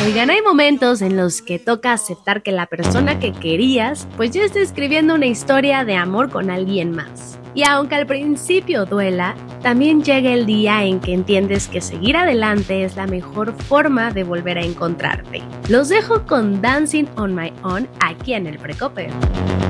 Oigan, hay momentos en los que toca aceptar que la persona que querías, pues ya está escribiendo una historia de amor con alguien más. Y aunque al principio duela, también llega el día en que entiendes que seguir adelante es la mejor forma de volver a encontrarte. Los dejo con Dancing on My Own aquí en el Precope.